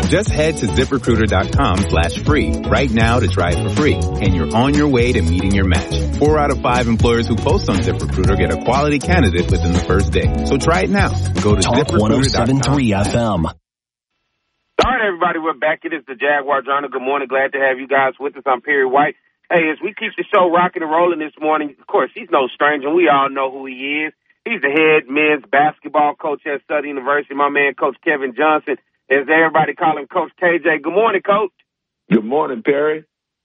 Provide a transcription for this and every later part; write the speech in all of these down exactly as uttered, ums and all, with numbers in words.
Just head to ZipRecruiter.com slash free right now to try it for free, and you're on your way to meeting your match. Four out of five employers who post on ZipRecruiter get a quality candidate within the first day. So try it now. Go to Talk one oh seven point three F M. All right, everybody, we're back. It is the Jaguar Journal. Good morning. Glad to have you guys with us. I'm Perry White. Hey, as we keep the show rocking and rolling this morning, of course, he's no stranger. We all know who he is. He's the head men's basketball coach at Southern University, my man, Coach Kevin Johnson. As everybody call him Coach K J. Good morning, Coach. Good morning, Perry.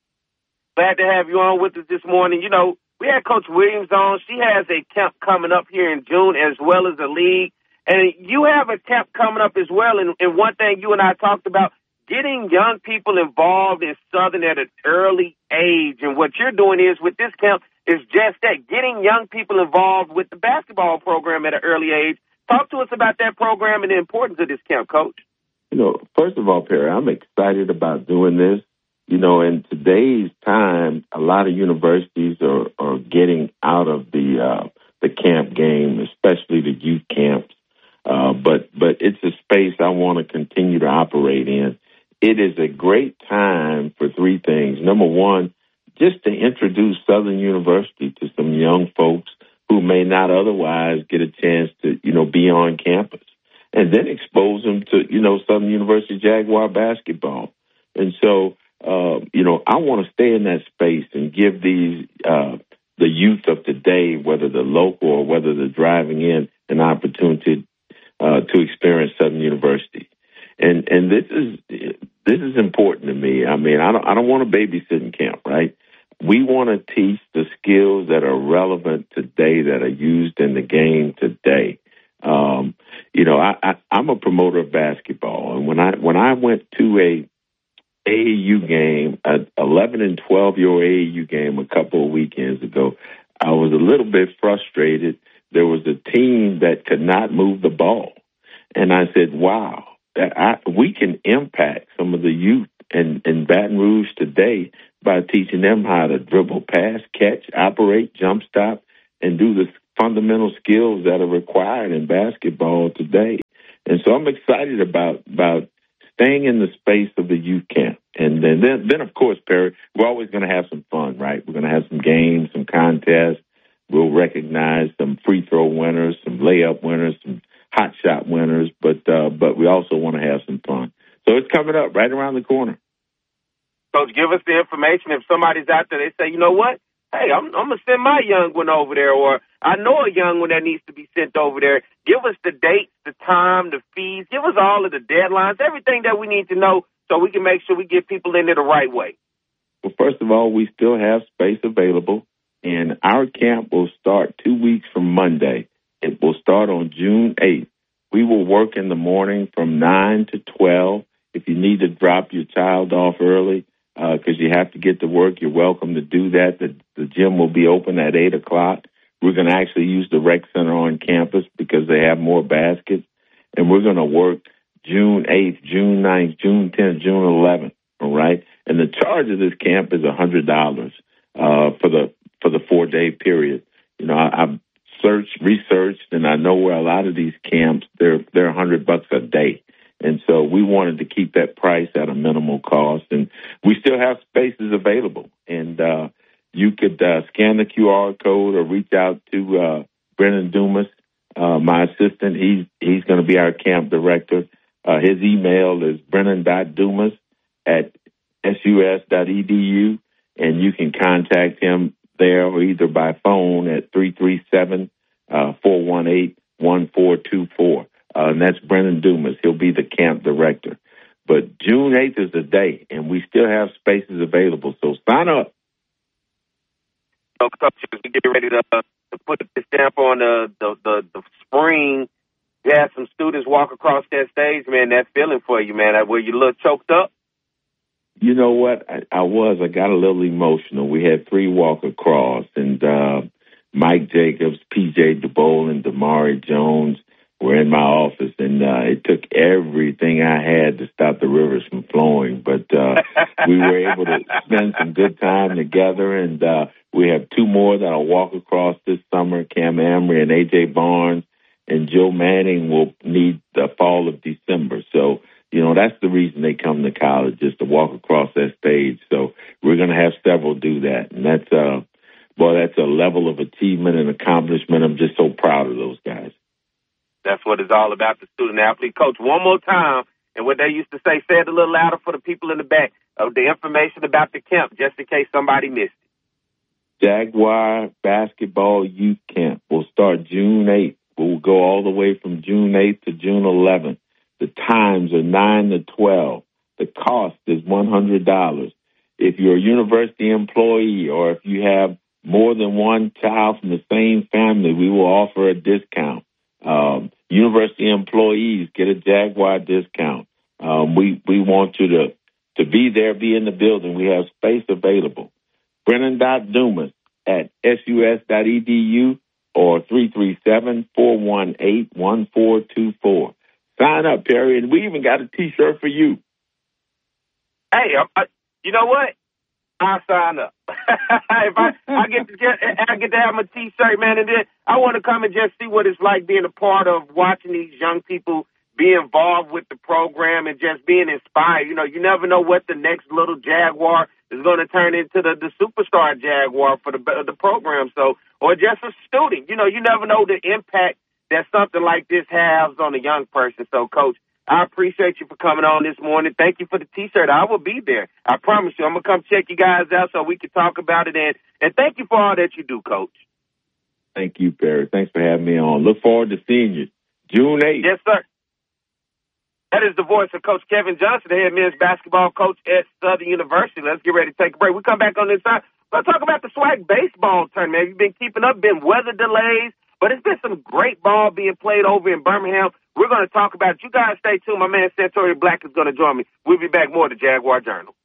Glad to have you on with us this morning. You know, we had Coach Williams on. She has a camp coming up here in June as well as the league. And you have a camp coming up as well. And, and one thing you and I talked about, getting young people involved in Southern at an early age. And what you're doing is with this camp is just that, getting young people involved with the basketball program at an early age. Talk to us about that program and the importance of this camp, Coach. You know, first of all, Perry, I'm excited about doing this. You know, in today's time, a lot of universities are, are getting out of the uh, the camp game, especially the youth camps. Uh, but but it's a space I want to continue to operate in. It is a great time for three things. Number one, just to introduce Southern University to some young folks who may not otherwise get a chance to, you know, be on campus. And then expose them to, you know, Southern University Jaguar basketball. And so, uh, you know, I want to stay in that space and give these, uh, the youth of today, whether they're local or whether they're driving in, an opportunity uh, to experience Southern University. And and this is this is important to me. I mean, I don't I don't want a babysitting camp, right? We want to teach the skills that are relevant today, that are used in the game today. Um, you know, I, I, I'm a promoter of basketball, and when I when I went to a A A U game, an eleven and twelve year old A A U game a couple of weekends ago, I was a little bit frustrated. There was a team that could not move the ball, and I said, "Wow, that I, we can impact some of the youth in, in Baton Rouge today by teaching them how to dribble, pass, catch, operate, jump stop, and do the fundamental skills that are required in basketball today." And so I'm excited about about staying in the space of the youth camp. And then, then, then of course, Perry, we're always going to have some fun, right? We're going to have some games, some contests. We'll recognize some free throw winners, some layup winners, some hot shot winners, but uh, but we also want to have some fun. So it's coming up right around the corner. Coach, give us the information. If somebody's out there, they say, you know what? Hey, I'm, I'm going to send my young one over there, or I know a young one that needs to be sent over there. Give us the dates, the time, the fees. Give us all of the deadlines, everything that we need to know so we can make sure we get people in there the right way. Well, first of all, we still have space available, and our camp will start two weeks from Monday. It will start on June eighth. We will work in the morning from nine to twelve. If you need to drop your child off early, because uh, you have to get to work, you're welcome to do that. The, the gym will be open at eight o'clock. We're going to actually use the rec center on campus because they have more baskets. And we're going to work June eighth, June ninth, June tenth, June eleventh, all right? And the charge of this camp is one hundred dollars uh, for the for the four-day period. You know, I, I've searched, researched, and I know where a lot of these camps, they're, they're one hundred bucks a day. And so we wanted to keep that price at a minimal cost. And we still have spaces available. And uh, you could uh, scan the Q R code or reach out to uh, Brennan Dumas, uh, my assistant. He's he's going to be our camp director. Uh, his email is brennan.dumas at sus.edu. And you can contact him there or either by phone at three three seven, four one eight, one four two four. Uh, and that's Brennan Dumas. He'll be the camp director. But June eighth is the day, and we still have spaces available. So sign up. So, coaches, we get ready to, uh, to put the stamp on the, the, the, the spring. You had some students walk across that stage, man, that feeling for you, man. Were you a little choked up? You know what? I, I was. I got a little emotional. We had three walk across, and uh, Mike Jacobs, P J DeBole, and Damari Jones were in my office, and uh, it took everything I had to stop the rivers from flowing. But uh, we were able to spend some good time together, and uh, we have two more that'll walk across this summer, Cam Amory and A J Barnes, and Joe Manning will need the fall of December. So, you know, know, that's the reason they come to college, is to walk across that stage. So we're going to have several do that. And that's, uh, boy, that's a level of achievement and accomplishment. I'm just so proud of those guys. That's what it's all about, the student athlete. Coach, one more time, and what they used to say, say it a little louder for the people in the back, of the information about the camp, just in case somebody missed it. Jaguar Basketball Youth Camp will start June eighth. We'll go all the way from June eighth to June eleventh. The times are nine to twelve. The cost is one hundred dollars. If you're a university employee or if you have more than one child from the same family, we will offer a discount. Um, university employees get a Jaguar discount. Um, we, we want you to, to be there, be in the building. We have space available. Brennan Dumas at S U S dot E D U or three three seven, four one eight, one four two four. Sign up, Perry, and we even got a T-shirt for you. Hey, I, you know what? I'll sign up. if I, I get to get, I get to have my T-shirt, man, and then I want to come and just see what it's like being a part of watching these young people be involved with the program and just being inspired. You know, you never know what the next little Jaguar is going to turn into the, the superstar Jaguar for the the program. So, or just a student. You know, you never know the impact that something like this has on a young person. So, Coach, I appreciate you for coming on this morning. Thank you for the T-shirt. I will be there. I promise you. I'm going to come check you guys out so we can talk about it. And, and thank you for all that you do, Coach. Thank you, Perry. Thanks for having me on. Look forward to seeing you June eighth. Yes, sir. That is the voice of Coach Kevin Johnson, the head men's basketball coach at Southern University. Let's get ready to take a break. We come back on this side. We're going to talk about the SWAC baseball tournament. You've been keeping up, been weather delays, but it's been some great ball being played over in Birmingham. We're going to talk about it. You guys stay tuned. My man Santori Black is going to join me. We'll be back more to Jaguar Journal.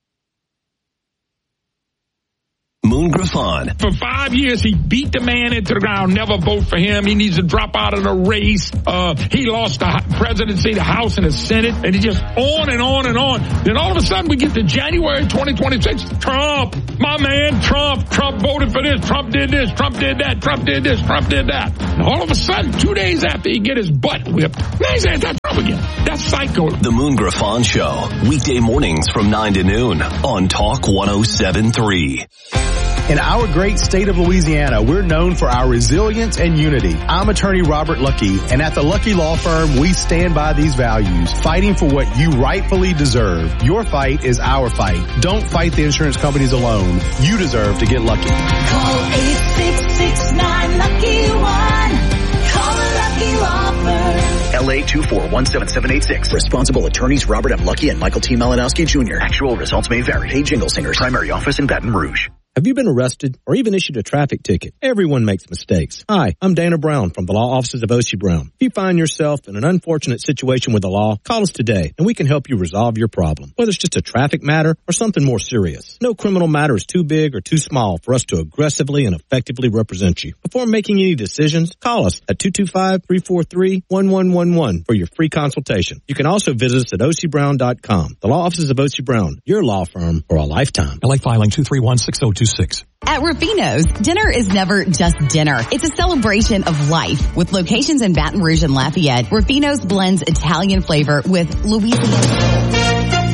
Moon Griffon. For five years, he beat the man into the ground. Never vote for him. He needs to drop out of the race. Uh, he lost the presidency, the House, and the Senate, and he just on and on and on. Then all of a sudden, we get to January twenty twenty-six. Trump, my man, Trump. Trump voted for this. Trump did this. Trump did that. Trump did this. Trump did that. And all of a sudden, two days after he get his butt whipped, now he's anti-Trump again. That's psycho. The Moon Griffon Show, weekday mornings from nine to noon on Talk one oh seven point three. In our great state of Louisiana, we're known for our resilience and unity. I'm attorney Robert Lucky, and at the Lucky Law Firm, we stand by these values, fighting for what you rightfully deserve. Your fight is our fight. Don't fight the insurance companies alone. You deserve to get lucky. Call eight six six nine lucky one. Call the Lucky Law Firm. L A two four one seven seven eight six. Responsible attorneys Robert M. Lucky and Michael T. Malinowski, Junior Actual results may vary. Hey, Jingle Singers. Primary office in Baton Rouge. Have you been arrested or even issued a traffic ticket? Everyone makes mistakes. Hi, I'm Dana Brown from the law offices of O C Brown. If you find yourself in an unfortunate situation with the law, call us today and we can help you resolve your problem. Whether it's just a traffic matter or something more serious. No criminal matter is too big or too small for us to aggressively and effectively represent you. Before making any decisions, call us at two two five, three four three, one one one one for your free consultation. You can also visit us at O C Brown dot com. The law offices of O C Brown, your law firm for a lifetime. L A filing two three one, six oh two six. At Rufino's, dinner is never just dinner. It's a celebration of life. With locations in Baton Rouge and Lafayette, Rufino's blends Italian flavor with Louisiana.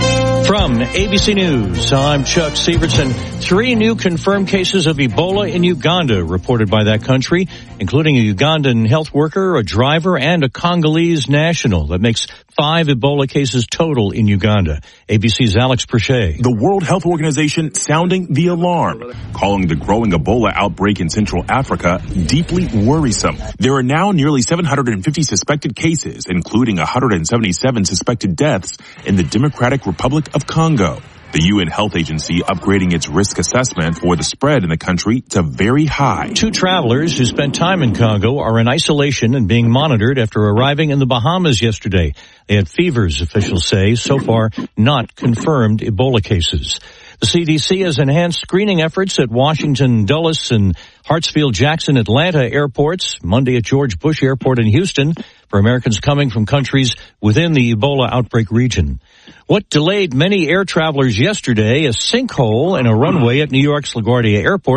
From A B C News, I'm Chuck Severson. Three new confirmed cases of Ebola in Uganda reported by that country, including a Ugandan health worker, a driver, and a Congolese national. That makes five Ebola cases total in Uganda. A B C's Alex Perche. The World Health Organization sounding the alarm, calling the growing Ebola outbreak in Central Africa deeply worrisome. There are now nearly seven hundred fifty suspected cases, including one hundred seventy-seven suspected deaths in the Democratic Republic of Congo. The U N Health Agency upgrading its risk assessment for the spread in the country to very high. Two travelers who spent time in Congo are in isolation and being monitored after arriving in the Bahamas yesterday. They had fevers, officials say. So far, not confirmed Ebola cases. The C D C has enhanced screening efforts at Washington Dulles and Hartsfield-Jackson Atlanta airports, Monday at George Bush Airport in Houston, for Americans coming from countries within the Ebola outbreak region. What delayed many air travelers yesterday, a sinkhole in a runway at New York's LaGuardia Airport,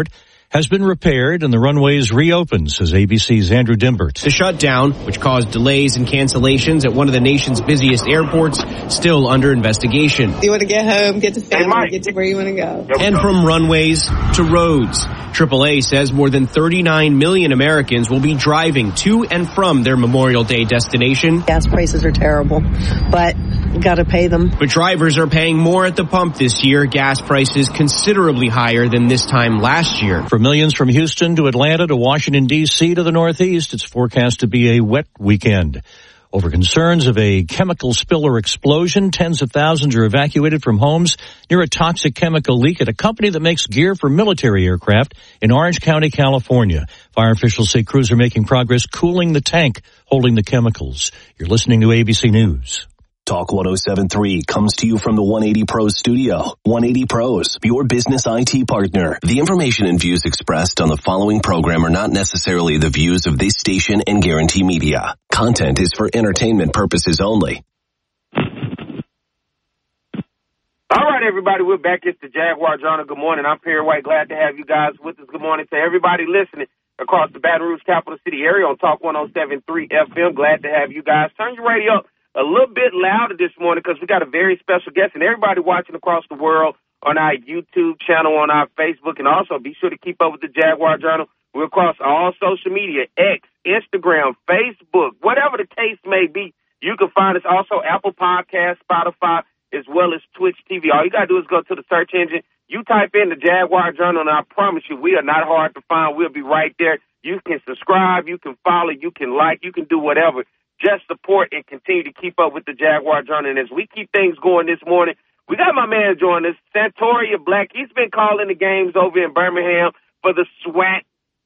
has been repaired and the runways reopened, says A B C's Andrew Dimbert. The shutdown, which caused delays and cancellations at one of the nation's busiest airports, still under investigation. You want to get home, get to family, get to where you want to go. And from runways to roads. triple A says more than thirty-nine million Americans will be driving to and from their Memorial Day destination. Gas prices are terrible, but got to pay them. But drivers are paying more at the pump this year. Gas prices considerably higher than this time last year. For millions from Houston to Atlanta to Washington, D C to the Northeast, it's forecast to be a wet weekend. Over concerns of a chemical spill or explosion, tens of thousands are evacuated from homes near a toxic chemical leak at a company that makes gear for military aircraft in Orange County, California. Fire officials say crews are making progress cooling the tank holding the chemicals. You're listening to A B C News. Talk one oh seven point three comes to you from the one eighty Pros studio. one eighty Pros, your business I T partner. The information and views expressed on the following program are not necessarily the views of this station and Guarantee Media. Content is for entertainment purposes only. All right, everybody, we're back. It's the Jaguar Journal. Good morning. I'm Perry White. Glad to have you guys with us. Good morning to everybody listening across the Baton Rouge Capital City area on Talk one oh seven point three F M. Glad to have you guys. Turn your radio up a little bit louder this morning because we got a very special guest, and everybody watching across the world on our YouTube channel, on our Facebook, and also be sure to keep up with the Jaguar Journal. We're across all social media, X, Instagram, Facebook, whatever the case may be. You can find us also Apple Podcasts, Spotify, as well as Twitch T V. All you got to do is go to the search engine. You type in the Jaguar Journal, and I promise you, we are not hard to find. We'll be right there. You can subscribe, you can follow, you can like, you can do whatever. Just support and continue to keep up with the Jaguar Journal. And as we keep things going this morning, we got my man joining us, Santoria Black. He's been calling the games over in Birmingham for the SWAC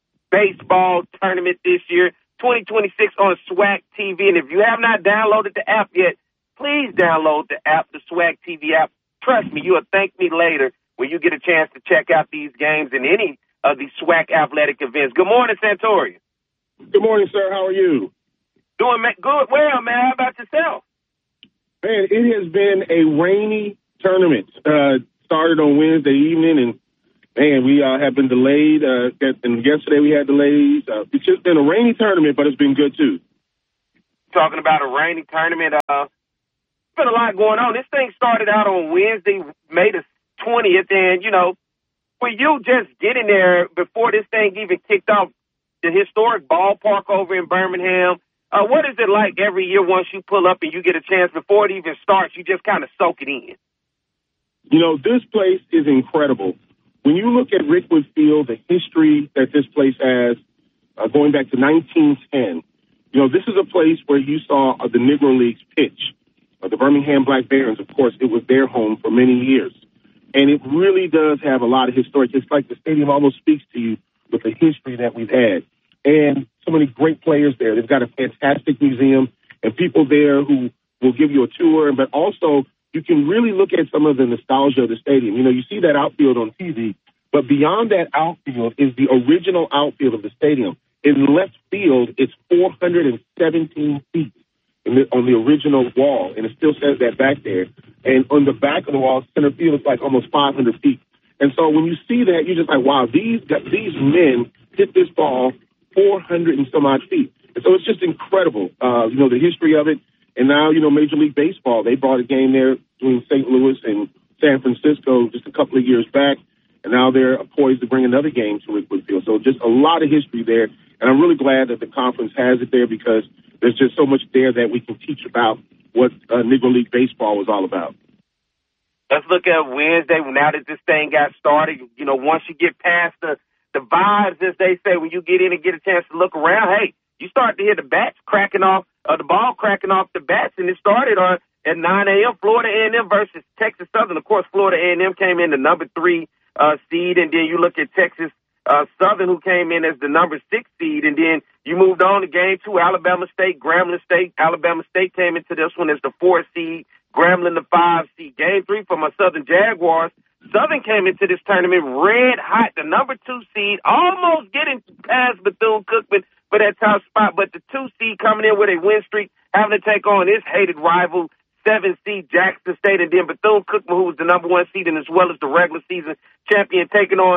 baseball tournament this year, twenty twenty-six on SWAC T V. And if you have not downloaded the app yet, please download the app, the SWAC T V app. Trust me, you'll thank me later when you get a chance to check out these games and any of these SWAC athletic events. Good morning, Santoria. Good morning, sir. How are you? Doing good. Well, man, how about yourself? Man, it has been a rainy tournament. Uh, started on Wednesday evening, and, man, we uh, have been delayed. Uh, and yesterday we had delays. Uh, it's just been a rainy tournament, but it's been good, too. Talking about a rainy tournament, uh, there's been a lot going on. This thing started out on Wednesday, May the twentieth, and, you know, for you just getting there before this thing even kicked off, the historic ballpark over in Birmingham, Uh, what is it like every year once you pull up and you get a chance before it even starts, you just kind of soak it in? You know, this place is incredible. When you look at Rickwood Field, the history that this place has, uh, going back to nineteen ten, you know, this is a place where you saw uh, the Negro Leagues pitch. Uh, the Birmingham Black Barons, of course, it was their home for many years. And it really does have a lot of historic. It's like the stadium almost speaks to you with the history that we've had. And so many great players there. They've got a fantastic museum and people there who will give you a tour. But also, you can really look at some of the nostalgia of the stadium. You know, you see that outfield on T V, but beyond that outfield is the original outfield of the stadium. In left field, it's four hundred seventeen feet in the, on the original wall, and it still says that back there. And on the back of the wall, center field is like almost five hundred feet. And so when you see that, you're just like, wow, these these men hit this ball four hundred and some odd feet. And so it's just incredible, uh, you know, the history of it. And now, you know, Major League Baseball, they brought a game there between Saint Louis and San Francisco just a couple of years back. And now they're poised to bring another game to Rickwood Field. So just a lot of history there. And I'm really glad that the conference has it there because there's just so much there that we can teach about what uh, Negro League Baseball was all about. Let's look at Wednesday. Now that this thing got started, you know, once you get past the The vibes, as they say, when you get in and get a chance to look around, hey, you start to hear the bats cracking off, uh, the ball cracking off the bats, and it started on at nine a.m. Florida A and M versus Texas Southern. Of course, Florida A and M came in the number three uh, seed, and then you look at Texas uh, Southern, who came in as the number six seed, and then you moved on to game two, Alabama State, Grambling State. Alabama State came into this one as the four seed, Grambling the five seed. Game three for my Southern Jaguars. Southern came into this tournament red hot, the number two seed, almost getting past Bethune-Cookman for that top spot, but the two seed coming in with a win streak, having to take on his hated rival, seven seed Jackson State, and then Bethune-Cookman, who was the number one seed and as well as the regular season champion, taking on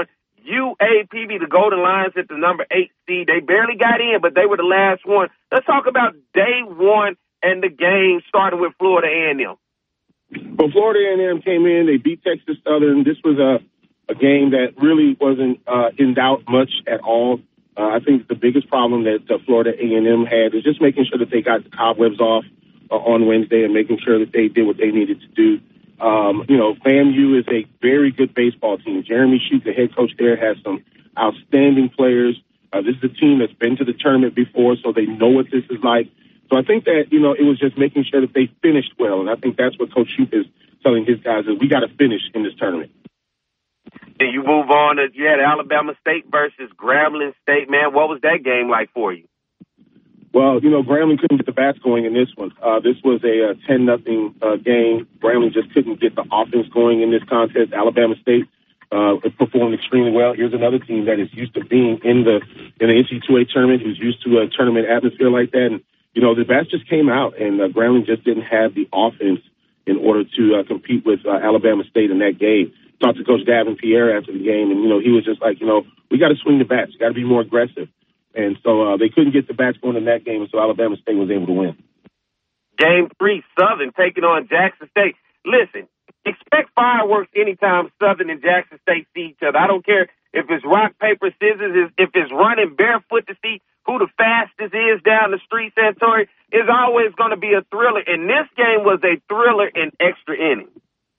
U A P B, the Golden Lions, at the number eight seed. They barely got in, but they were the last one. Let's talk about day one and the game starting with Florida A and M. Well, Florida A and M came in. They beat Texas Southern. This was a, a game that really wasn't uh, in doubt much at all. Uh, I think the biggest problem that uh, Florida A and M had is just making sure that they got the cobwebs off uh, on Wednesday and making sure that they did what they needed to do. Um, you know, FAMU is a very good baseball team. Jeremy Shute, the head coach there, has some outstanding players. Uh, this is a team that's been to the tournament before, so they know what this is like. So I think that, you know, it was just making sure that they finished well, and I think that's what Coach Shute is telling his guys, is we got to finish in this tournament. Then you move on to, you had Alabama State versus Grambling State. Man, what was that game like for you? Well, you know, Grambling couldn't get the bats going in this one. Uh, this was a uh, ten nothing uh, game. Grambling just couldn't get the offense going in this contest. Alabama State uh, performed extremely well. Here's another team that is used to being in the in the N C double A tournament, who's used to a tournament atmosphere like that. And, you know, the bats just came out, and uh, Grambling just didn't have the offense in order to uh, compete with uh, Alabama State in that game. Talked to Coach Davin Pierre after the game, and, you know, he was just like, you know, we got to swing the bats. Got to be more aggressive. And so uh, they couldn't get the bats going in that game, and so Alabama State was able to win. Game three, Southern taking on Jackson State. Listen, expect fireworks anytime Southern and Jackson State see each other. I don't care if it's rock, paper, scissors, if it's running barefoot to see who the fastest is down the street, Santori. It's always going to be a thriller, and this game was a thriller in extra innings.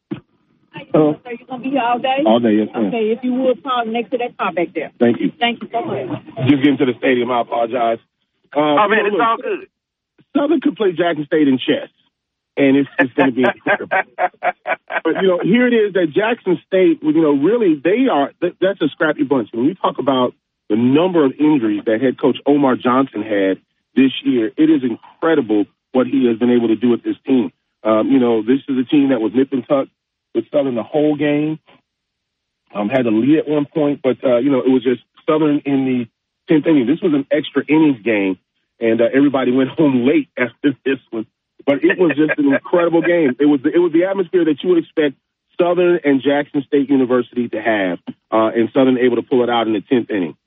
So, so you're going to be here all day? All day, yes, ma'am. Okay, if you would, park next to that car back there. Thank you. Thank you so much. Just getting to the stadium, I apologize. Uh, oh, man, it's all good. Southern could play Jackson State in chess, and it's, it's going to be incredible. But, you know, here it is that Jackson State, you know, really, they are, that's a scrappy bunch. When we talk about the number of injuries that head coach Omar Johnson had this year, it is incredible what he has been able to do with this team. Um, you know, this is a team that was nip and tuck with Southern the whole game, um, had a lead at one point, but, uh, you know, it was just Southern in the tenth inning. This was an extra innings game, and uh, everybody went home late after this one. But it was just an incredible game. It was, it was the atmosphere that you would expect Southern and Jackson State University to have, uh, and Southern able to pull it out in the tenth inning.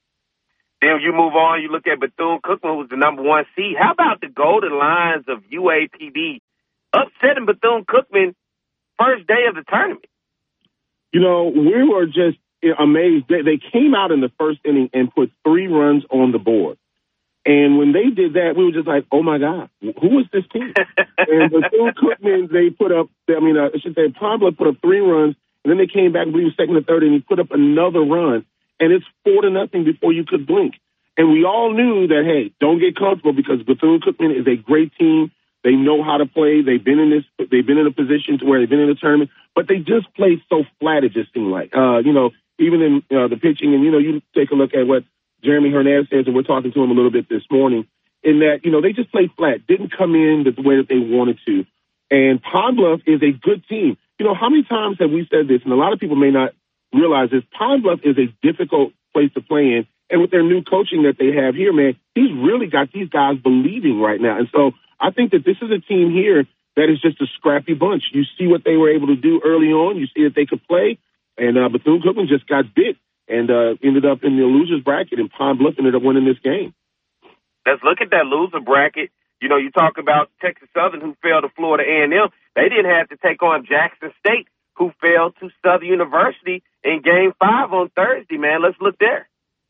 Then you move on, you look at Bethune-Cookman, who's the number one seed. How about the Golden Lions of U A P B upsetting Bethune-Cookman first day of the tournament? You know, we were just amazed. They, they came out in the first inning and put three runs on the board. And when they did that, we were just like, oh, my God, who is this team? And Bethune-Cookman, they put up, I mean, uh, I should say, Pablo put up three runs, and then they came back, I believe, second or third, and he put up another run. And it's four to nothing before you could blink. And we all knew that, hey, don't get comfortable because Bethune-Cookman is a great team. They know how to play. They've been in this. They've been in a position to where they've been in a tournament, but they just played so flat. It just seemed like, uh, you know, even in uh, the pitching, and you know, you take a look at what Jeremy Hernandez says, and we're talking to him a little bit this morning. In that, you know, they just played flat, didn't come in the way that they wanted to. And Pine Bluff is a good team. You know, how many times have we said this? And a lot of people may not realize this. Pine Bluff is a difficult place to play in, and with their new coaching that they have here, man, he's really got these guys believing right now, and so. I think that this is a team here that is just a scrappy bunch. You see what they were able to do early on. You see that they could play. And uh, Bethune-Cookman just got bit and uh, ended up in the loser's bracket, and Pine Bluff ended up winning this game. Let's look at that loser bracket. You know, you talk about Texas Southern, who fell to Florida A and M. They didn't have to take on Jackson State, who fell to Southern University in Game five on Thursday, man. Let's look there.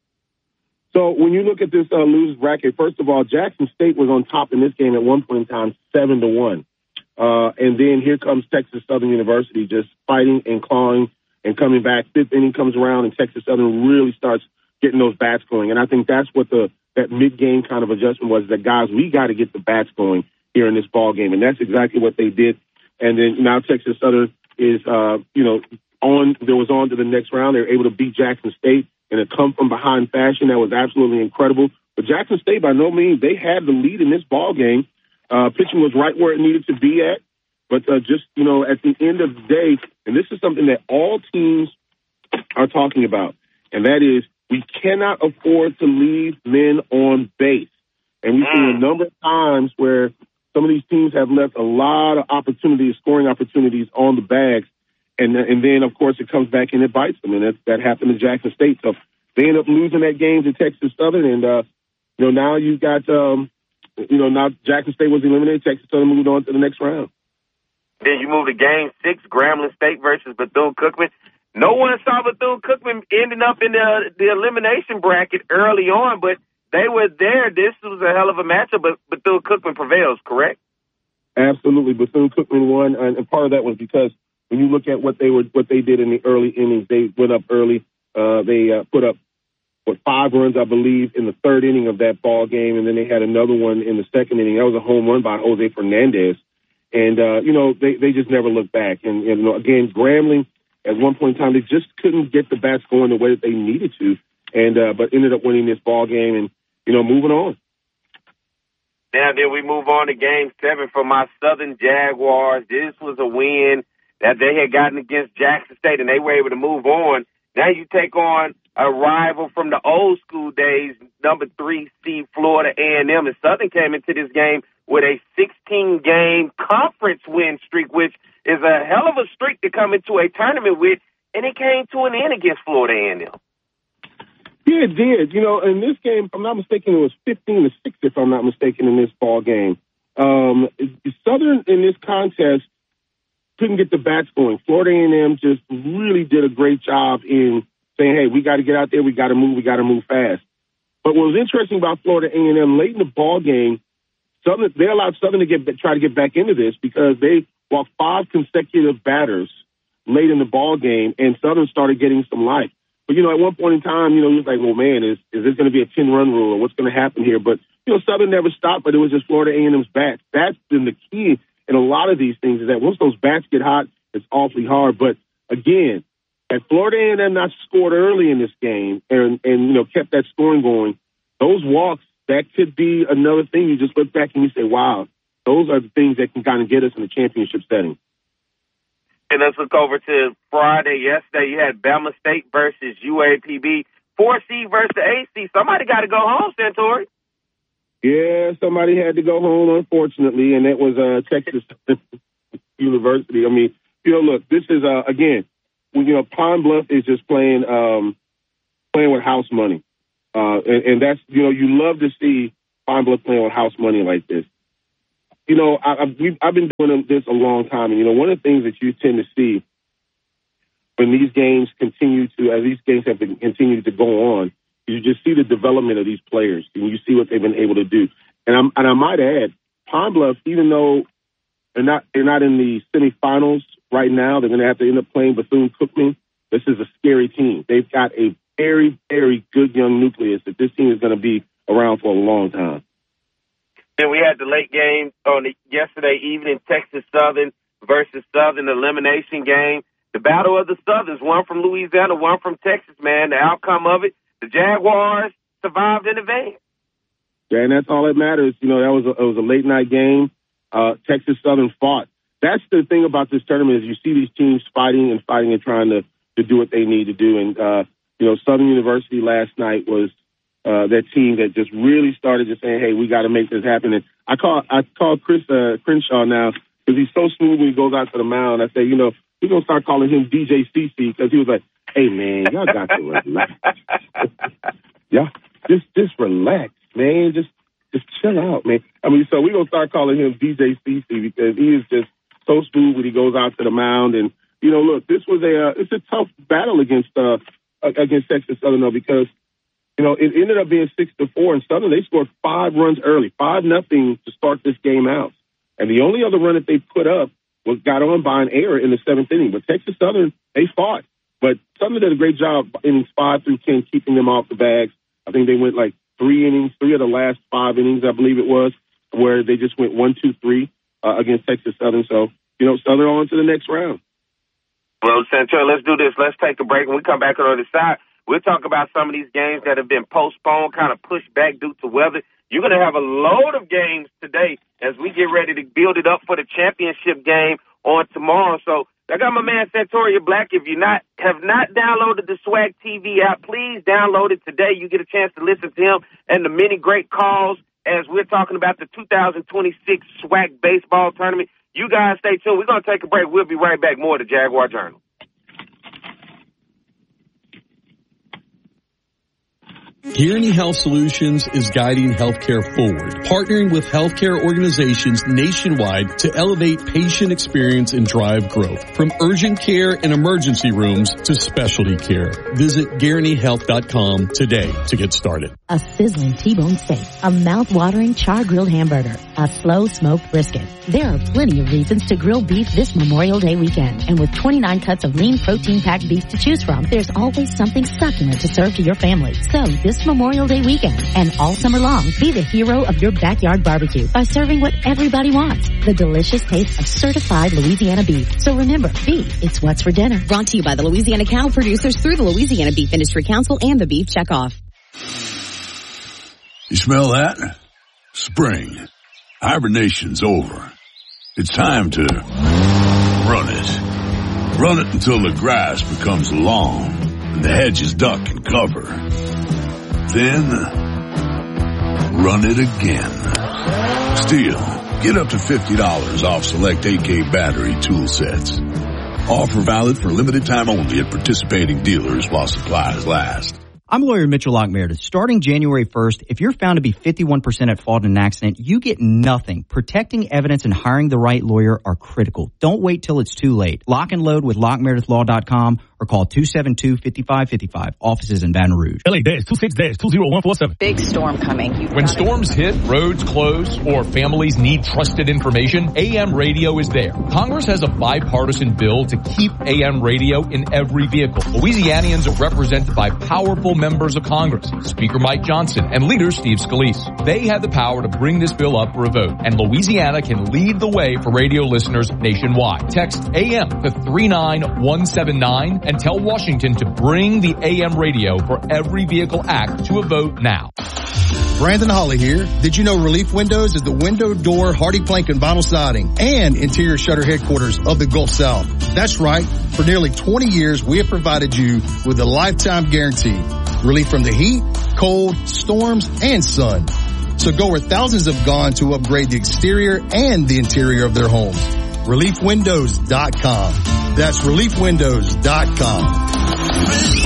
So when you look at this uh, loser's bracket, first of all, Jackson State was on top in this game at one point in time, seven to one. Uh, and then here comes Texas Southern University just fighting and clawing and coming back. Fifth inning comes around and Texas Southern really starts getting those bats going. And I think that's what the that mid-game kind of adjustment was, that, guys, we got to get the bats going here in this ball game. And that's exactly what they did. And then now Texas Southern is, uh, you know, on, there was on to the next round. They were able to beat Jackson State in a come-from-behind fashion that was absolutely incredible. But Jackson State, by no means, they had the lead in this ball game. Uh, pitching was right where it needed to be at. But uh, just, you know, at the end of the day, and this is something that all teams are talking about, and that is we cannot afford to leave men on base. And we've seen a number of times where some of these teams have left a lot of opportunities, scoring opportunities on the bags. and and then, of course, it comes back and it bites them. And that, that happened to Jackson State. So they end up losing that game to Texas Southern. And, uh, you know, now you got, um, you know, now Jackson State was eliminated. Texas Southern moved on to the next round. Then you move to game six, Grambling State versus Bethune-Cookman. No one saw Bethune-Cookman ending up in the, the elimination bracket early on, but they were there. This was a hell of a matchup, but Bethune-Cookman prevails, correct? Absolutely. Bethune-Cookman won, and part of that was because when you look at what they were, what they did in the early innings, they went up early. Uh, they uh, put up, what, five runs, I believe, in the third inning of that ball game, and then they had another one in the second inning. That was a home run by Jose Fernandez. And, uh, you know, they, they just never looked back. And, and, you know, again, Grambling, at one point in time, they just couldn't get the bats going the way that they needed to, and uh, but ended up winning this ball game and, you know, moving on. Now then we move on to game seven for my Southern Jaguars. This was a win that they had gotten against Jackson State, and they were able to move on. Now you take on a rival from the old school days, number three seed Florida A and M, and Southern came into this game with a sixteen-game conference win streak, which is a hell of a streak to come into a tournament with, and it came to an end against Florida A and M. Yeah, it did. You know, in this game, if I'm not mistaken, it was fifteen to six, if I'm not mistaken, in this ball game. Um, Southern, in this contest, couldn't get the bats going. Florida A and M just really did a great job in saying, hey, we got to get out there, we got to move, we got to move fast. But what was interesting about Florida A and M, late in the ball game, Southern, they allowed Southern to get try to get back into this because they walked five consecutive batters late in the ball game, and Southern started getting some life. But, you know, at one point in time, you know, he was like, well, man, is, is this going to be a ten-run rule or what's going to happen here? But, you know, Southern never stopped, but it was just Florida A and M's bats. That's been the key in a lot of these things, is that once those bats get hot, it's awfully hard. But, again, had Florida A and M not scored early in this game and, and, you know, kept that scoring going, those walks, that could be another thing. You just look back and you say, wow, those are the things that can kind of get us in a championship setting. And let's look over to Friday. Yesterday, you had Bama State versus U A P B. Four seed versus the eight seed. Somebody got to go home, Santori. Yeah, somebody had to go home, unfortunately, and it was uh, Texas University. I mean, you know, look, this is, uh, again, when, you know, Pine Bluff is just playing um, playing with house money. Uh, and, and that's, you know, you love to see Pine Bluff playing with house money like this. You know, I, I've, we've, I've been doing this a long time, and, you know, one of the things that you tend to see when these games continue to, as these games have been, continued to go on, you just see the development of these players, and you see what they've been able to do. And, I'm, and I might add, Pine Bluff, even though they're not they're not in the semifinals right now, they're going to have to end up playing Bethune-Cookman. This is a scary team. They've got a very, very good young nucleus that this team is going to be around for a long time. Then we had the late game on the, yesterday evening, Texas Southern versus Southern elimination game. The battle of the Southerns, one from Louisiana, one from Texas, man. The outcome of it, the Jaguars survived in advance. Yeah, and that's all that matters. You know, that was a, it was a late night game. Uh, Texas Southern fought. That's the thing about this tournament is you see these teams fighting and fighting and trying to, to do what they need to do. And, uh, you know, Southern University last night was uh, that team that just really started just saying, hey, we got to make this happen. And I call I call Chris uh, Crenshaw now because he's so smooth when he goes out to the mound. I say, you know, we're going to start calling him D J C C because he was like, hey, man, y'all got to relax. Y'all just, just relax, man. Just just chill out, man. I mean, so we're going to start calling him D J C C because he is just so smooth when he goes out to the mound. And, you know, look, this was a uh, it's a tough battle against uh, against Texas Southern, though, because, you know, it ended up being six to four, and Southern, they scored five runs early, five nothing to start this game out. And the only other run that they put up was got on by an error in the seventh inning. But Texas Southern, they fought. But Southern did a great job innings five through ten, keeping them off the bags. I think they went like three innings, three of the last five innings, I believe it was, where they just went one, two, three uh, against Texas Southern. So, you know, Southern on to the next round. Well, Santor, let's do this. Let's take a break. When we come back on the other side, we'll talk about some of these games that have been postponed, kind of pushed back due to weather. You're going to have a load of games today as we get ready to build it up for the championship game on tomorrow. So I got my man Santoria Black. If you not have not downloaded the Swag T V app, please download it today. You get a chance to listen to him and the many great calls as we're talking about the two thousand twenty-six Swag Baseball Tournament. You guys stay tuned. We're going to take a break. We'll be right back. More of the Jaguar Journal. Guaranty Health Solutions is guiding healthcare forward, partnering with healthcare organizations nationwide to elevate patient experience and drive growth. From urgent care and emergency rooms to specialty care. Visit guaranty health dot com today to get started. A sizzling T-bone steak, a mouth-watering char-grilled hamburger, a slow-smoked brisket. There are plenty of reasons to grill beef this Memorial Day weekend. And with twenty-nine cuts of lean protein-packed beef to choose from, there's always something succulent to serve to your family. So this Memorial Day weekend and all summer long, be the hero of your backyard barbecue by serving what everybody wants. The delicious taste of certified Louisiana beef. So remember, beef, it's what's for dinner. Brought to you by the Louisiana Cattle Producers through the Louisiana Beef Industry Council and the Beef Checkoff. You smell that? Spring. Hibernation's over. It's time to run it. Run it until the grass becomes long and the hedges duck and cover. Then, run it again. Still, get up to fifty dollars off select A K battery tool sets. Offer valid for limited time only at participating dealers while supplies last. I'm lawyer Mitchell Lockmeredith. Starting January first, if you're found to be fifty-one percent at fault in an accident, you get nothing. Protecting evidence and hiring the right lawyer are critical. Don't wait till it's too late. Lock and load with lock meredith law dot com or call two seven two, five five five five. Offices in Baton Rouge. L A dash two six dash two zero one four seven. Big storm coming. You've when storms it. hit, roads close, or families need trusted information, A M radio is there. Congress has a bipartisan bill to keep A M radio in every vehicle. Louisianians are represented by powerful members of Congress, Speaker Mike Johnson and Leader Steve Scalise. They have the power to bring this bill up for a vote, and Louisiana can lead the way for radio listeners nationwide. Text A M to three nine one seven nine and tell Washington to bring the A M radio for every vehicle act to a vote now. Brandon Holly here. Did you know Relief Windows is the window, door, hardy plank, and vinyl siding and interior shutter headquarters of the Gulf South? That's right. For nearly twenty years, we have provided you with a lifetime guarantee. Relief from the heat, cold, storms, and sun. So go where thousands have gone to upgrade the exterior and the interior of their homes. relief windows dot com. That's relief windows dot com.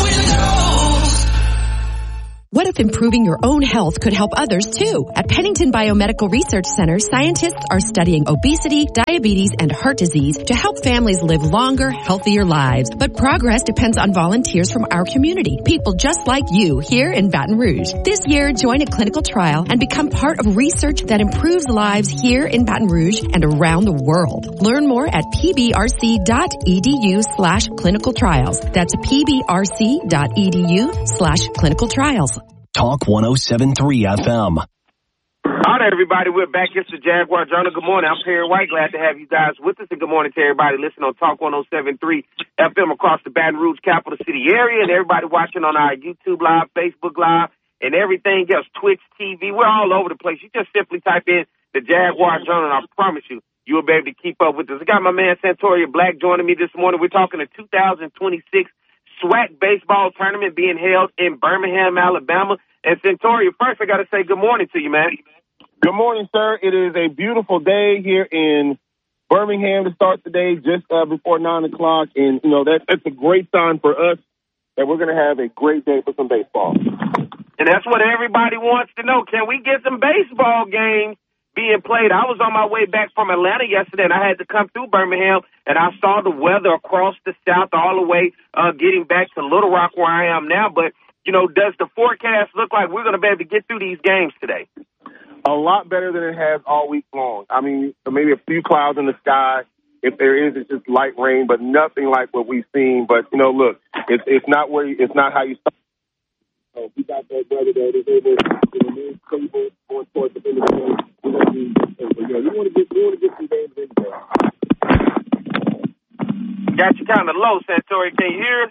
What if improving your own health could help others too? At Pennington Biomedical Research Center, scientists are studying obesity, diabetes, and heart disease to help families live longer, healthier lives. But progress depends on volunteers from our community, people just like you here in Baton Rouge. This year, join a clinical trial and become part of research that improves lives here in Baton Rouge and around the world. Learn more at pbrc.edu slash clinical trials. That's pbrc.edu slash clinical trials. Talk one oh seven point three F M. All right, everybody, we're back. It's the Jaguar Journal. Good morning. I'm Perry White. Glad to have you guys with us. And good morning to everybody listening on Talk one oh seven point three F M across the Baton Rouge capital city area, and everybody watching on our YouTube Live, Facebook Live, and everything else, Twitch T V. We're all over the place. You just simply type in the Jaguar Journal, and I promise you, you will be able to keep up with us. I got my man Santoria Black joining me this morning. We're talking the two thousand twenty-six SWAC baseball tournament being held in Birmingham, Alabama. And Centoria, first I got to say good morning to you, man. Good morning, sir. It is a beautiful day here in Birmingham to start the day just uh, before nine o'clock. And, you know, that, that's a great sign for us that we're going to have a great day for some baseball. And that's what everybody wants to know. Can we get some baseball games being played? I was on my way back from Atlanta yesterday, and I had to come through Birmingham, and I saw the weather across the south all the way uh, getting back to Little Rock where I am now. But, you know, does the forecast look like we're going to be able to get through these games today? A lot better than it has all week long. I mean, maybe a few clouds in the sky. If there is, it's just light rain, but nothing like what we've seen. But, you know, look, it's, it's not where you, it's not how you start. So we got that weather that is able to remain stable going towards the end of the game. We're going to be, yeah, we want to get, we want to get some games in there. Got you kind of low, Santori. Can you hear us?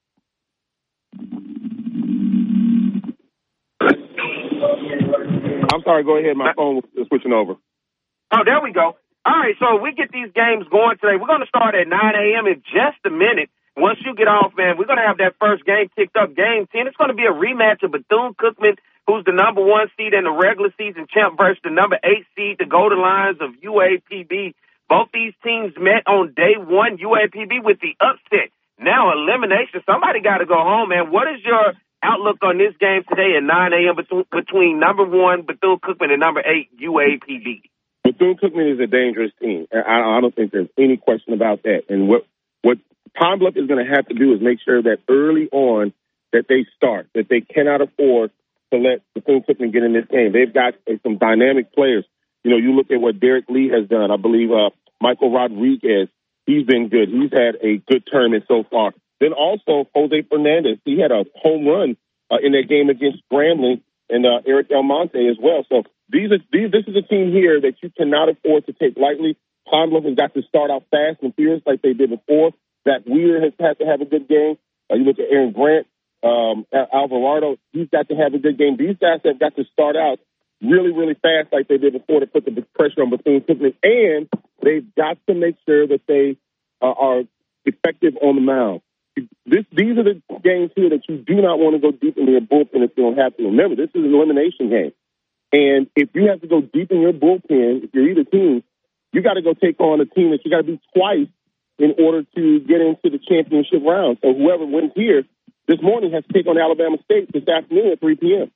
I'm sorry. Go ahead. My phone was switching over. Oh, there we go. All right, so we get these games going today. We're going to start at nine a.m. in just a minute. Once you get off, man, we're going to have that first game kicked up, game ten. It's going to be a rematch of Bethune-Cookman, who's the number one seed and the regular season champ, versus the number eight seed, the Golden Lions of U A P B. Both these teams met on day one, U A P B with the upset. Now elimination. Somebody got to go home, man. What is your outlook on this game today at nine a.m. between, between number one, Bethune-Cookman, and number eight, U A P B? Bethune-Cookman is a dangerous team. I, I don't think there's any question about that. And what, what Pine Bluff is going to have to do is make sure that early on that they start, that they cannot afford to let Bethune-Cookman get in this game. They've got uh, some dynamic players. You know, you look at what Derek Lee has done. I believe uh, Michael Rodriguez, he's been good. He's had a good tournament so far. Then also Jose Fernandez. He had a home run uh, in that game against Grambling, and uh, Eric Almonte as well. So these are these. This is a team here that you cannot afford to take lightly. Pine Bluff has got to start out fast and furious like they did before. Zach Weir has had to have a good game. Uh, you look at Aaron Grant, um, Alvarado. He's got to have a good game. These guys have got to start out really, really fast like they did before to put the pressure on Bethune-Cookman, and they've got to make sure that they uh, are effective on the mound. This, these are the games here that you do not want to go deep into your bullpen if you don't have to. Remember, this is an elimination game. And if you have to go deep in your bullpen, if you're either team, you got to go take on a team that you got to beat twice in order to get into the championship round. So whoever wins here this morning has to take on Alabama State this afternoon at three p.m.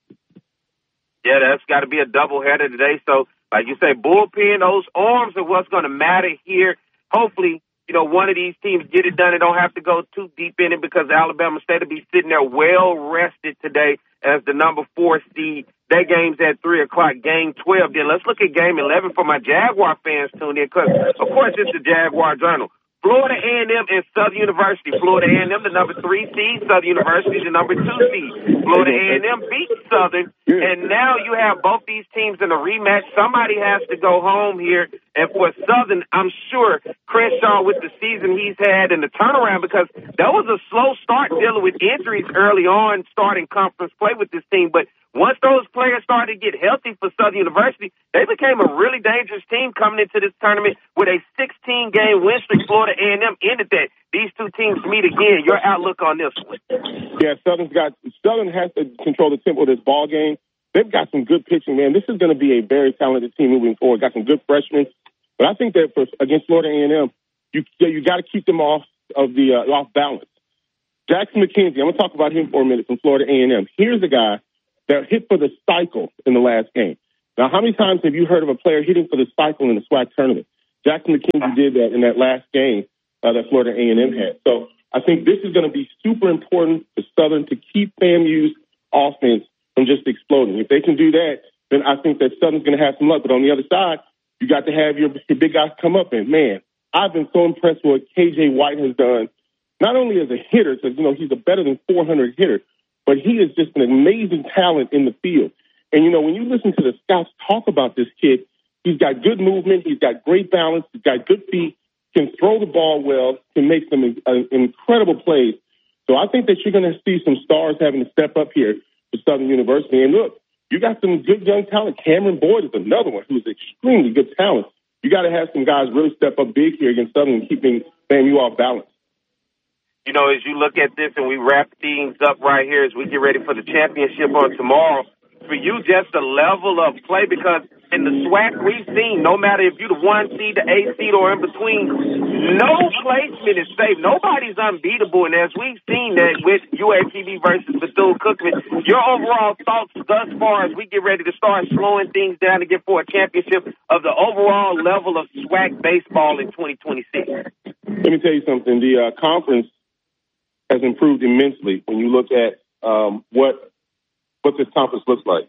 Yeah, that's got to be a doubleheader today. So, like you say, bullpen, those arms are what's going to matter here. Hopefully, you know, one of these teams get it done and don't have to go too deep in it because Alabama State will be sitting there well rested today as the number four seed. That game's at three o'clock, game twelve. Then let's look at game eleven for my Jaguar fans tuned in because, of course, it's the Jaguar Journal. Florida A and M and Southern University. Florida A and M, the number three seed. Southern University, the number two seed. Florida A and M beat Southern, and now you have both these teams in a rematch. Somebody has to go home here, and for Southern, I'm sure Crenshaw with the season he's had and the turnaround, because that was a slow start dealing with injuries early on, starting conference play with this team, but once those players started to get healthy for Southern University, they became a really dangerous team coming into this tournament with a sixteen-game win streak. Florida A and M ended that. These two teams meet again. Your outlook on this one? Yeah, Southern's got Southern has to control the tempo of this ball game. They've got some good pitching, man. This is going to be a very talented team moving forward. Got some good freshmen, but I think that for against Florida A and M, you you got to keep them off of the uh, off balance. Jackson McKenzie, I'm going to talk about him for a minute from Florida A and M. Here's a guy that hit for the cycle in the last game. Now, how many times have you heard of a player hitting for the cycle in the SWAC tournament? Jackson McKenzie did that in that last game uh, that Florida A and M had. So I think this is going to be super important for Southern to keep FAMU's offense from just exploding. If they can do that, then I think that Southern's going to have some luck. But on the other side, you got to have your, your big guys come up. And, man, I've been so impressed with what K J White has done, not only as a hitter, because, you know, he's a better than four hundred hitter, but he is just an amazing talent in the field. And, you know, when you listen to the scouts talk about this kid, he's got good movement, he's got great balance, he's got good feet, can throw the ball well, can make some uh, incredible plays. So I think that you're going to see some stars having to step up here for Southern University. And look, you got some good young talent. Cameron Boyd is another one who's extremely good talent. You got to have some guys really step up big here against Southern and keeping FAMU off balance. You know, as you look at this and we wrap things up right here as we get ready for the championship on tomorrow, for you, just the level of play, because in the SWAC we've seen, no matter if you're the one seed, the eight seed, or in between, no placement is safe. Nobody's unbeatable. And as we've seen that with U A P B versus Bethune-Cookman, your overall thoughts thus far as we get ready to start slowing things down to get for a championship of the overall level of SWAC baseball in twenty twenty-six? Let me tell you something. The uh, conference has improved immensely when you look at um, what what this conference looks like.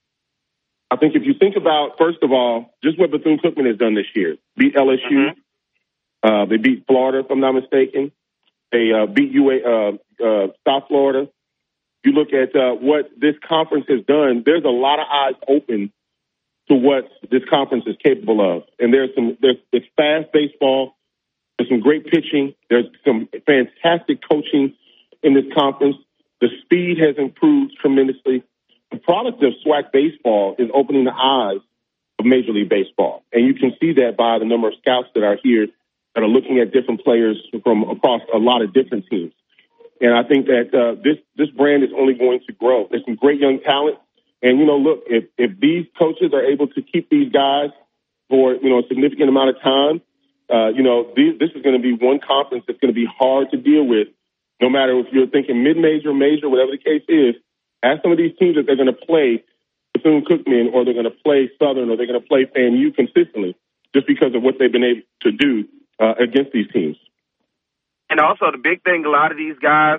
I think if you think about, first of all, just what Bethune-Cookman has done this year. Beat L S U. Mm-hmm. Uh, they beat Florida, if I'm not mistaken. They uh, beat U A, uh, uh, South Florida. You look at uh, what this conference has done, there's a lot of eyes open to what this conference is capable of. And there's some there's, there's fast baseball. There's some great pitching. There's some fantastic coaching in this conference. The speed has improved tremendously. The product of SWAC baseball is opening the eyes of Major League Baseball. And you can see that by the number of scouts that are here that are looking at different players from across a lot of different teams. And I think that uh, this, this brand is only going to grow. There's some great young talent. And, you know, look, if, if these coaches are able to keep these guys for, you know, a significant amount of time, Uh, you know, these, this is going to be one conference that's going to be hard to deal with no matter if you're thinking mid-major, major, whatever the case is, ask some of these teams that they're going to play Bethune-Cookman, or they're going to play Southern, or they're going to play F A M U consistently, just because of what they've been able to do uh, against these teams. And also the big thing, a lot of these guys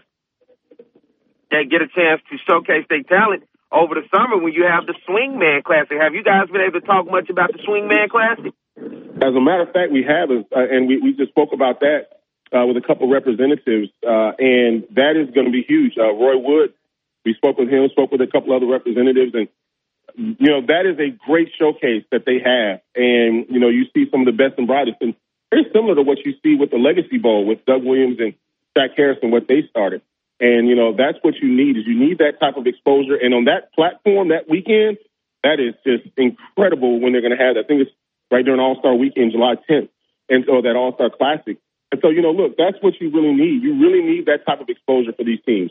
that get a chance to showcase their talent over the summer when you have the Swingman Classic. Have you guys been able to talk much about the Swingman Classic? As a matter of fact, we have, uh, and we, we just spoke about that uh, with a couple representatives, uh, and that is going to be huge. Uh, Roy Wood, we spoke with him, spoke with a couple other representatives, and, you know, that is a great showcase that they have. And, you know, you see some of the best and brightest, and very similar to what you see with the Legacy Bowl with Doug Williams and Shaq Harrison, what they started. And, you know, that's what you need, is you need that type of exposure. And on that platform that weekend, that is just incredible when they're going to have that. I think it's right during All-Star Weekend, July tenth, and so that All-Star Classic. And so, you know, look, that's what you really need. You really need that type of exposure for these teams.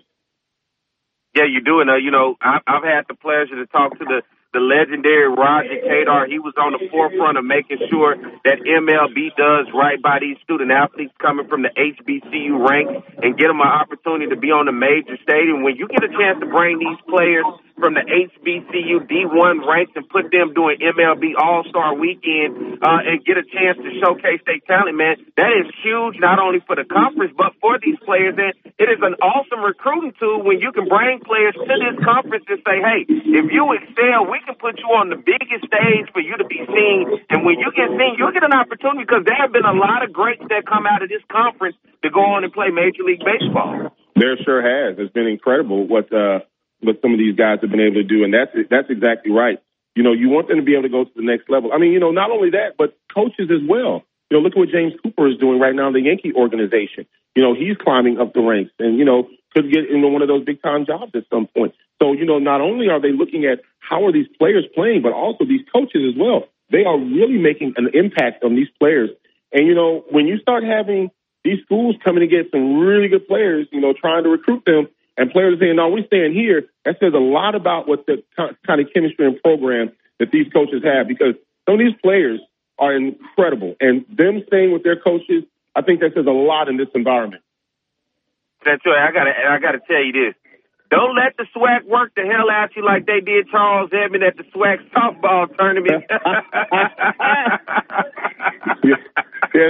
Yeah, you do. And, uh, you know, I, I've had the pleasure to talk to the, the legendary Roger Kadar. He was on the forefront of making sure that M L B does right by these student athletes coming from the H B C U ranks and get them an opportunity to be on the major stage. And when you get a chance to bring these players from the H B C U D one ranks and put them doing M L B All-Star Weekend uh, and get a chance to showcase their talent, man, that is huge not only for the conference but for these players. And it is an awesome recruiting tool when you can bring players to this conference and say, hey, if you excel, we can put you on the biggest stage for you to be seen. And when you get seen, you'll get an opportunity, because there have been a lot of greats that come out of this conference to go on and play Major League Baseball. There sure has. It's been incredible what uh, what some of these guys have been able to do, and that's that's exactly right. You know, you want them to be able to go to the next level. I mean, you know, not only that, but coaches as well. You know, look at what James Cooper is doing right now in the Yankee organization. You know, he's climbing up the ranks and, you know, could get into one of those big-time jobs at some point. So, you know, not only are they looking at how are these players playing, but also these coaches as well. They are really making an impact on these players. And, you know, when you start having these schools coming to get some really good players, you know, trying to recruit them, and players saying, no, we're staying here, that says a lot about what the kind of chemistry and program that these coaches have, because some of these players are incredible. And them staying with their coaches, I think that says a lot in this environment. That's right. I gotta, I gotta tell you this. Don't let the SWAC work the hell out you like they did Charles Edmond at the SWAC softball tournament. yeah.